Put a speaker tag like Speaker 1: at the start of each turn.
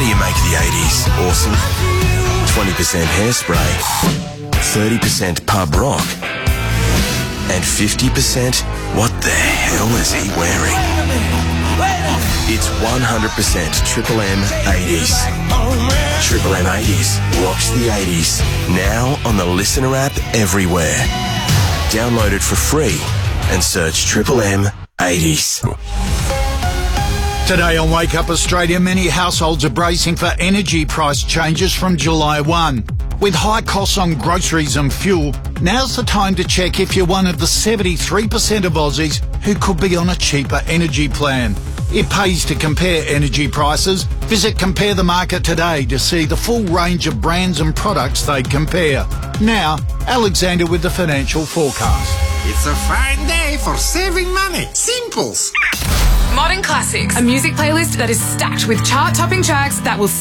Speaker 1: do you make the 80s awesome? 20% Hairspray, 30% pub rock, and 50% what the hell is he wearing? It's 100% Triple M 80s. Triple M 80s rocks the 80s. Now on the Listener app everywhere. Download it for free and search Triple M 80s.
Speaker 2: Today on Wake Up Australia, many households are bracing for energy price changes from July 1. With high costs on groceries and fuel, now's the time to check if you're one of the 73% of Aussies who could be on a cheaper energy plan. It pays to compare energy prices. Visit Compare the Market today to see the full range of brands and products they compare. Now, Alexander with the financial forecast.
Speaker 3: It's a fine day for saving money. Simples.
Speaker 4: Modern Classics, a music playlist that is stacked with chart-topping tracks that will